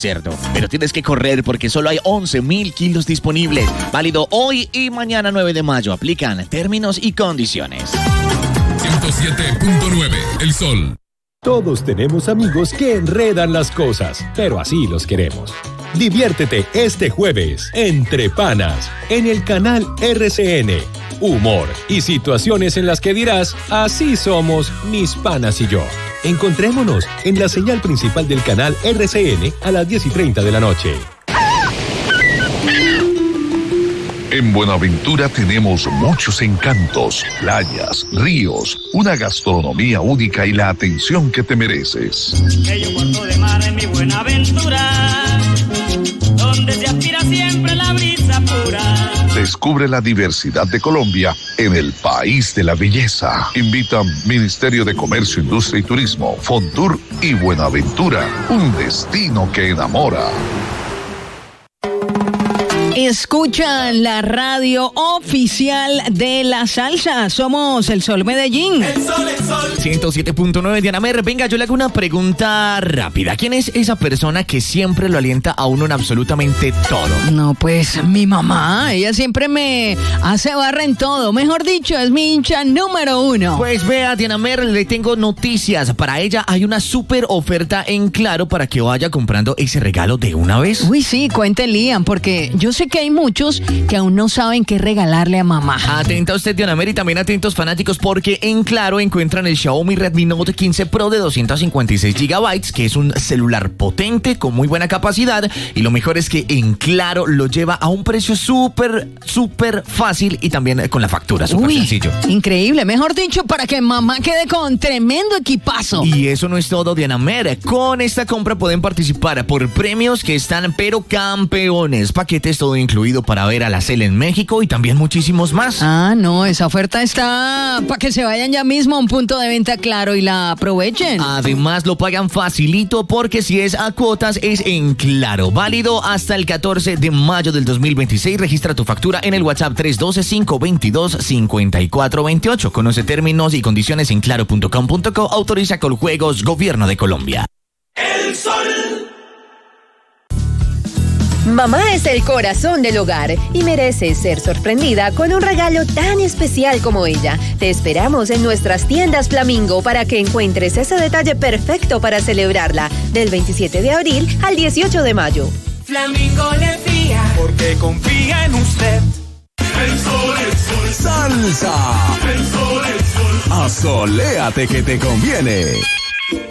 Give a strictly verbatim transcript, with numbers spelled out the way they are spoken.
Cerdo, pero tienes que correr porque solo hay once mil kilos disponibles. Válido hoy y mañana nueve de mayo. Aplican términos y condiciones. ciento siete punto nueve El Sol. Todos tenemos amigos que enredan las cosas, pero así los queremos. Diviértete este jueves, Entre Panas, en el canal R C N. Humor y situaciones en las que dirás, así somos mis panas y yo. Encontrémonos en la señal principal del canal R C N a las diez y treinta de la noche. En Buenaventura tenemos muchos encantos, playas, ríos, una gastronomía única y la atención que te mereces. Bello puerto de mar en mi Buenaventura, donde se aspira siempre la brisa pura. Descubre la diversidad de Colombia en el país de la belleza. Invitan Ministerio de Comercio, Industria y Turismo, Fontur y Buenaventura, un destino que enamora. Escuchan la radio oficial de la salsa. Somos El Sol Medellín. El Sol, el Sol. ciento siete punto nueve Diana Mer. Venga, yo le hago una pregunta rápida. ¿Quién es esa persona que siempre lo alienta a uno en absolutamente todo? No, pues mi mamá. Ella siempre me hace barra en todo. Mejor dicho, es mi hincha número uno. Pues vea, Diana Mer, le tengo noticias. Para ella hay una súper oferta en Claro para que vaya comprando ese regalo de una vez. Uy, sí, cuenten, Lian, porque yo sé que hay muchos que aún no saben qué regalarle a mamá. Atenta usted, Diana Mer, y también atentos fanáticos, porque en Claro encuentran el Xiaomi Redmi Note quince Pro de doscientos cincuenta y seis gigabytes, que es un celular potente con muy buena capacidad, y lo mejor es que en Claro lo lleva a un precio súper, súper fácil y también con la factura, súper sencillo. Increíble, mejor dicho, para que mamá quede con tremendo equipazo. Y eso no es todo, Diana Mer. Con esta compra pueden participar por premios que están pero campeones, paquetes todo incluido para ver a la C E L en México y también muchísimos más. Ah, no, esa oferta está para que se vayan ya mismo a un punto de venta Claro y la aprovechen. Además lo pagan facilito porque si es a cuotas es en Claro. Válido hasta el catorce de mayo del dos mil veintiséis. Registra tu factura en el WhatsApp tres uno dos, cinco dos dos, cinco cuatro dos ocho. Conoce términos y condiciones en claro punto com punto co. Autoriza Coljuegos, Gobierno de Colombia. El Sol. Mamá es el corazón del hogar y merece ser sorprendida con un regalo tan especial como ella. Te esperamos en nuestras tiendas Flamingo para que encuentres ese detalle perfecto para celebrarla del veintisiete de abril al dieciocho de mayo. Flamingo le fía porque confía en usted. El sol, el sol. Salsa. El sol, el sol. Asoléate que te conviene.